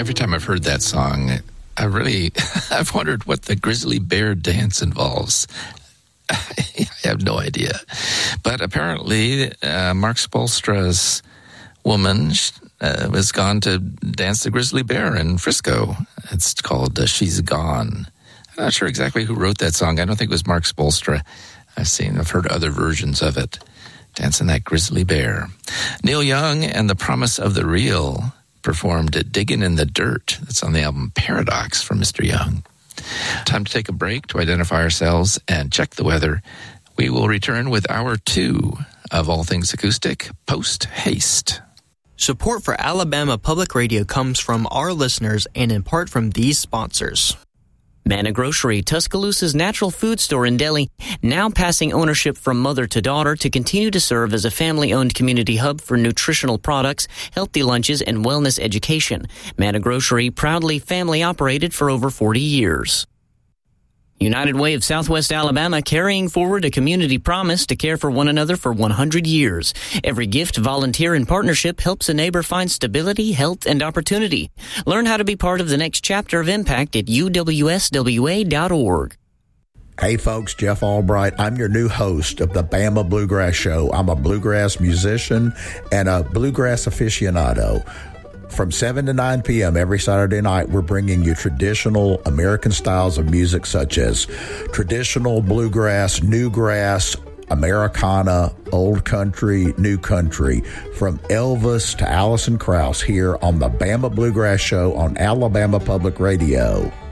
Every time I've heard that song, I've wondered what the grizzly bear dance involves. I have no idea. But apparently, Mark Spolstra's woman was gone to dance the grizzly bear in Frisco. It's called She's Gone. I'm not sure exactly who wrote that song. I don't think it was Mark Spolstra. I've heard other versions of it. Dancing that grizzly bear. Neil Young and The Promise of the Real performed Digging in the Dirt. That's on the album Paradox from Mr. Young. Time to take a break to identify ourselves and check the weather. We will return with hour 2 of All Things Acoustic post-haste. Support for Alabama Public Radio comes from our listeners and in part from these sponsors. Manna Grocery, Tuscaloosa's natural food store in Delhi, now passing ownership from mother to daughter to continue to serve as a family-owned community hub for nutritional products, healthy lunches, and wellness education. Manna Grocery, proudly family-operated for over 40 years. United Way of Southwest Alabama, carrying forward a community promise to care for one another for 100 years. Every gift, volunteer, and partnership helps a neighbor find stability, health, and opportunity. Learn how to be part of the next chapter of impact at uwswa.org. Hey folks, Jeff Albright. I'm your new host of the Bama Bluegrass Show. I'm a bluegrass musician and a bluegrass aficionado. From 7 to 9 p.m. every Saturday night, we're bringing you traditional American styles of music such as traditional bluegrass, newgrass, Americana, old country, new country, from Elvis to Alison Krauss here on the Bama Bluegrass Show on Alabama Public Radio.